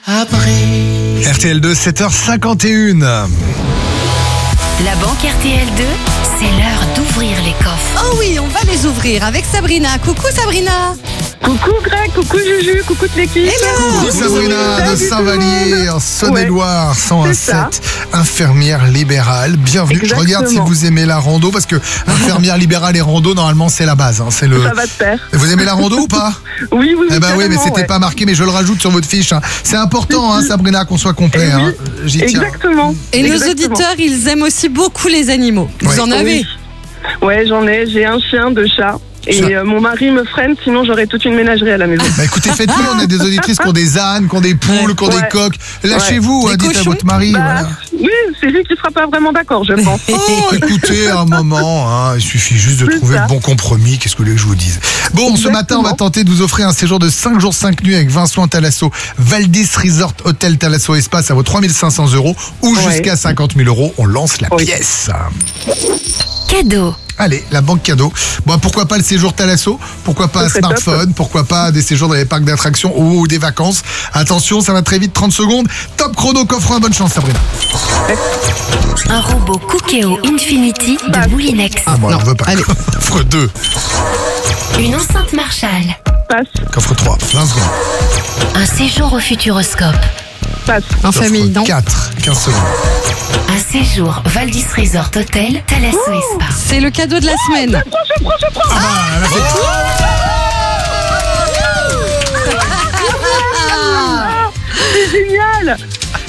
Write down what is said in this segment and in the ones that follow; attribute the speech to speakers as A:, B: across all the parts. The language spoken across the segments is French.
A: Après.
B: RTL2, 7h51.
C: La banque RTL2, c'est l'heure d'ouvrir les coffres.
D: Oh oui, on va les ouvrir avec Sabrina. Coucou Sabrina.
E: Coucou Greg, coucou Juju, coucou toute l'équipe.
B: Coucou Sabrina de Saint-Vallier, en Saône-et-Loire, 101.7,
E: ça.
B: Infirmière libérale. Bienvenue.
E: Exactement.
B: Je regarde si vous aimez la rando, parce que infirmière libérale et rando, normalement, c'est la base. Hein, c'est le...
E: Ça va te faire.
B: Vous aimez la rando ou pas?
E: Oui, oui,
B: Eh ben oui, mais
E: carrément,
B: c'était
E: ouais.
B: pas marqué, mais je le rajoute sur votre fiche. Hein. C'est important, hein, Sabrina, qu'on soit complet.
E: Eh oui,
B: hein. J'y tiens.
E: Exactement.
D: Et nos
E: Exactement.
D: auditeurs, ils aiment aussi beaucoup les animaux. Vous
B: Ouais.
D: en avez?
E: Ouais, j'en ai. J'ai un chien, 2 chats. Et
B: Chat.
E: mon mari me freine, sinon j'aurais toute une ménagerie à la maison.
B: Bah écoutez, faites-le, on a des auditrices qui ont des ânes, qui ont des poules, qui ont des
E: Ouais.
B: coques. Lâchez-vous,
D: Des
B: hein, dites à
D: cochons.
B: votre mari.
E: Bah,
B: Voilà.
E: oui, c'est lui qui sera pas vraiment d'accord, je pense.
B: Oh, écoutez, un moment, hein, il suffit juste de
E: C'est
B: trouver
E: ça.
B: le bon compromis. Qu'est-ce que vous voulez que je vous dise? Bon, ce matin, on va tenter de vous offrir un séjour de 5 jours, 5 nuits avec Vincent Talasso, Valdis Resort Hôtel Talasso Espace à vos 3 500 € ou
E: Ouais.
B: jusqu'à 50 000 €. On lance la
E: Oui.
B: pièce.
C: Cadeau.
B: Allez, la banque cadeau. Bon, pourquoi pas le séjour Talasso? Pourquoi pas un
E: Ça serait top.
B: smartphone? Pourquoi pas des séjours dans les parcs d'attractions ou des vacances? Attention, ça va très vite, 30 secondes. Top chrono, coffre 1, bonne chance Sabrina.
C: Un robot Cookéo Infinity de Moulinex.
B: Ah bon,
D: Non,
B: on veut pas.
D: allez.
B: Coffre 2,
C: Une enceinte Marshall.
E: Passe,
B: coffre 3, 20 secondes.
C: Un séjour au Futuroscope.
E: passe.
D: En famille, non?
B: 4, 15 secondes.
C: Un séjour Valdis Resort Hôtel Talasso Espace.
D: C'est le cadeau de la semaine.
E: Je prends.
B: Ah bah, elle a fait
E: C'est génial.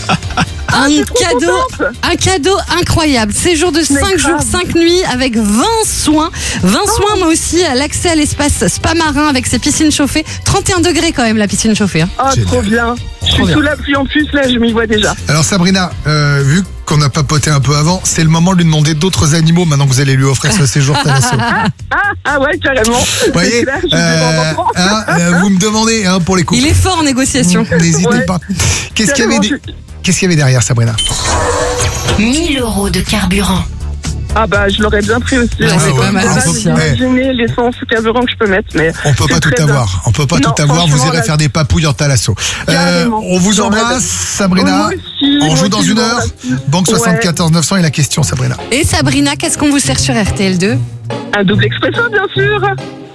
D: Un cadeau incroyable. Séjour de 5
E: grave.
D: jours, 5 nuits avec 20 soins. 20 soins, mais aussi l'accès à l'espace spa marin avec ses piscines chauffées. 31 degrés quand même, la piscine chauffée. Hein.
E: Oh,
B: Génial.
E: trop bien. Je suis
D: bien.
E: sous la pluie en plus, là, je m'y vois déjà.
B: Alors Sabrina, vu qu'on a papoté un peu avant, c'est le moment de lui demander d'autres animaux maintenant que vous allez lui offrir ce séjour Talasso.
E: Ah ouais, carrément.
B: Vous voyez,
E: C'est clair, je vais en prendre.
B: vous me demandez hein, pour les couples.
D: Il est fort en négociation.
B: N'hésitez
E: Ouais.
B: pas. Qu'est-ce qu'il y avait,
E: Carrément,
B: qu'est-ce qu'il y avait derrière Sabrina?
C: 1000 € de carburant.
E: Ah bah, je l'aurais bien pris aussi.
D: Ouais, c'est pas mal
E: Déjà,
D: aussi,
E: j'ai
D: hein.
E: imaginé l'essence carburant que je peux mettre, mais
B: On peut pas
E: c'est
B: tout
E: très
B: avoir.
E: bien.
B: On peut pas
E: Non,
B: tout avoir. Vous
E: franchement,
B: irez
E: là-
B: faire des papouilles en Talasso.
E: Carrément.
B: On vous
E: J'en
B: embrasse,
E: rêve.
B: Sabrina.
E: Moi aussi,
B: On
E: moi
B: joue dans
E: aussi,
B: une
E: je
B: heure.
E: vous remercie.
B: Banque
E: Ouais.
B: 74 900 et la question, Sabrina.
D: Et Sabrina, qu'est-ce qu'on vous sert sur RTL2?
E: Un double expresso, bien sûr.